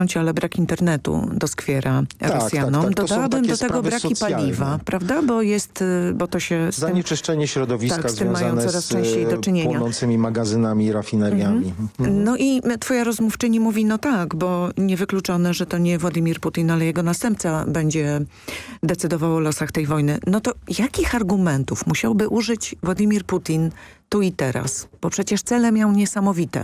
ale brak internetu doskwiera Rosjanom. Tak. Dodałabym do tego braki paliwa, prawda? Bo to się... Zanieczyszczenie środowiska z tym mają coraz częściej do czynienia. Płonącymi magazynami i rafineriami. No i twoja rozmówczyni mówi, no tak, bo niewykluczone, że to nie Władimir Putin, ale jego następca będzie decydował o losach tej wojny. No to jakich argumentów musiałby użyć Władimir Putin tu i teraz? Bo przecież cele miał niesamowite.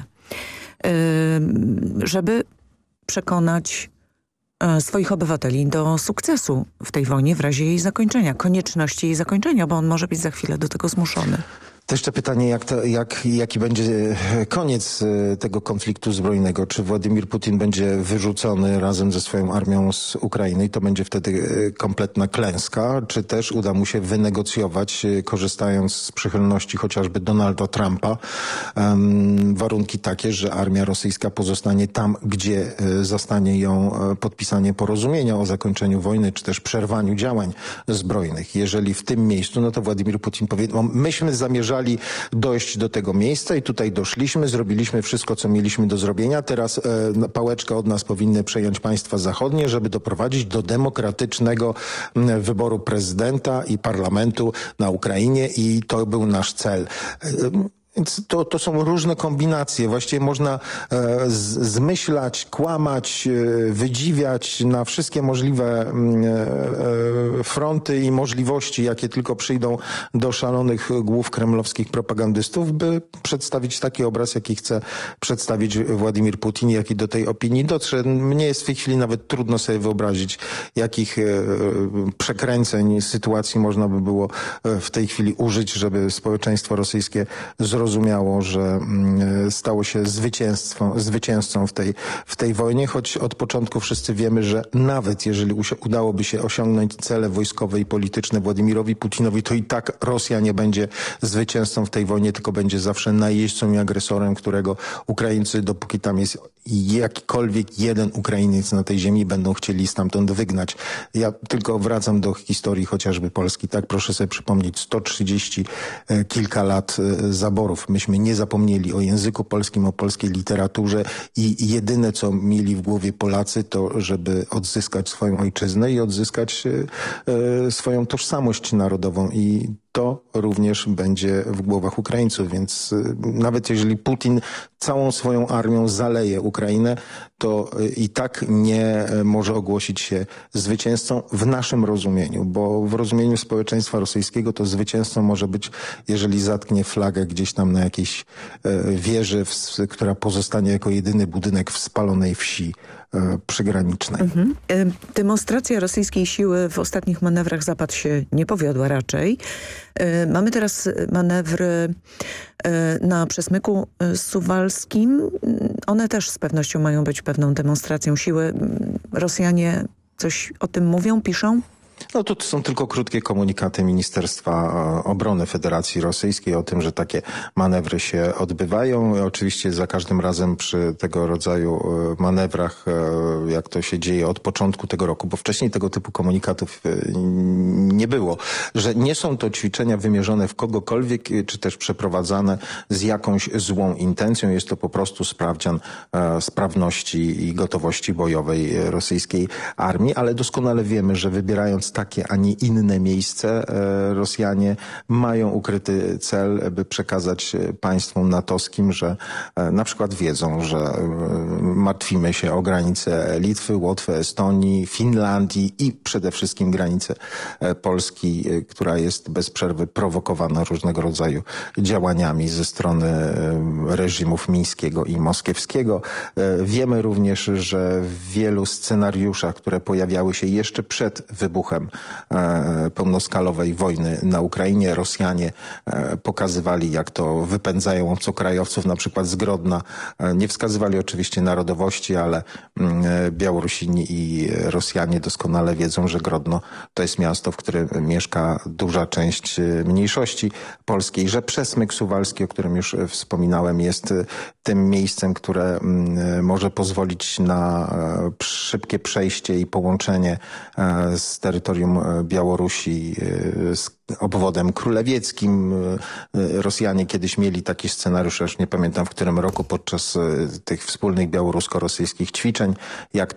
Żeby przekonać swoich obywateli do sukcesu w tej wojnie w razie jej zakończenia, konieczności jej zakończenia, bo on może być za chwilę do tego zmuszony. To jeszcze pytanie, jaki będzie koniec tego konfliktu zbrojnego. Czy Władimir Putin będzie wyrzucony razem ze swoją armią z Ukrainy i to będzie wtedy kompletna klęska? Czy też uda mu się wynegocjować, korzystając z przychylności chociażby Donalda Trumpa, warunki takie, że armia rosyjska pozostanie tam, gdzie zastanie ją podpisanie porozumienia o zakończeniu wojny, czy też przerwaniu działań zbrojnych. Jeżeli w tym miejscu, no to Władimir Putin powie, no, myśmy zamierzali dojść do tego miejsca i tutaj doszliśmy, zrobiliśmy wszystko, co mieliśmy do zrobienia. Teraz pałeczkę od nas powinny przejąć państwa zachodnie, żeby doprowadzić do demokratycznego wyboru prezydenta i parlamentu na Ukrainie i to był nasz cel. Więc to są różne kombinacje. Właściwie można zmyślać, kłamać, wydziwiać na wszystkie możliwe fronty i możliwości, jakie tylko przyjdą do szalonych głów kremlowskich propagandystów, by przedstawić taki obraz, jaki chce przedstawić Władimir Putin, jaki do tej opinii dotrze. Mnie jest w tej chwili nawet trudno sobie wyobrazić, jakich przekręceń sytuacji można by było w tej chwili użyć, żeby społeczeństwo rosyjskie zrozumiało, że stało się zwycięzcą w tej wojnie, choć od początku wszyscy wiemy, że nawet jeżeli udałoby się osiągnąć cele wojskowe i polityczne Władimirowi Putinowi, to i tak Rosja nie będzie zwycięzcą w tej wojnie, tylko będzie zawsze najeźdźcą i agresorem, którego Ukraińcy, dopóki tam jest jakikolwiek jeden Ukrainiec na tej ziemi, będą chcieli stamtąd wygnać. Ja tylko wracam do historii chociażby Polski. Tak, proszę sobie przypomnieć, 130 kilka lat zaborów. Myśmy nie zapomnieli o języku polskim, o polskiej literaturze i jedyne, co mieli w głowie Polacy, to żeby odzyskać swoją ojczyznę i odzyskać swoją tożsamość narodową i to również będzie w głowach Ukraińców, więc nawet jeżeli Putin całą swoją armią zaleje Ukrainę, to i tak nie może ogłosić się zwycięzcą w naszym rozumieniu, bo w rozumieniu społeczeństwa rosyjskiego to zwycięzcą może być, jeżeli zatknie flagę gdzieś tam na jakiejś wieży, która pozostanie jako jedyny budynek w spalonej wsi przygranicznej. Demonstracja rosyjskiej siły w ostatnich manewrach Zapad się nie powiodła raczej. Mamy teraz manewry na przesmyku suwalskim. One też z pewnością mają być pewną demonstracją siły. Rosjanie coś o tym mówią, piszą? No to są tylko krótkie komunikaty Ministerstwa Obrony Federacji Rosyjskiej o tym, że takie manewry się odbywają. Oczywiście za każdym razem przy tego rodzaju manewrach, jak to się dzieje od początku tego roku, bo wcześniej tego typu komunikatów nie było, że nie są to ćwiczenia wymierzone w kogokolwiek, czy też przeprowadzane z jakąś złą intencją. Jest to po prostu sprawdzian sprawności i gotowości bojowej rosyjskiej armii, ale doskonale wiemy, że wybierając takie, a nie inne miejsce, Rosjanie mają ukryty cel, by przekazać państwom natowskim, że na przykład wiedzą, że martwimy się o granice Litwy, Łotwy, Estonii, Finlandii i przede wszystkim granicę Polski, która jest bez przerwy prowokowana różnego rodzaju działaniami ze strony reżimów mińskiego i moskiewskiego. Wiemy również, że w wielu scenariuszach, które pojawiały się jeszcze przed wybuchem pełnoskalowej wojny na Ukrainie, Rosjanie pokazywali, jak to wypędzają obcokrajowców, na przykład z Grodna. Nie wskazywali oczywiście narodowości, ale Białorusini i Rosjanie doskonale wiedzą, że Grodno to jest miasto, w którym mieszka duża część mniejszości polskiej, że przesmyk suwalski, o którym już wspominałem, jest tym miejscem, które może pozwolić na szybkie przejście i połączenie z terytorium Białorusi z obwodem królewieckim. Rosjanie kiedyś mieli taki scenariusz, już nie pamiętam w którym roku, podczas tych wspólnych białorusko-rosyjskich ćwiczeń, jak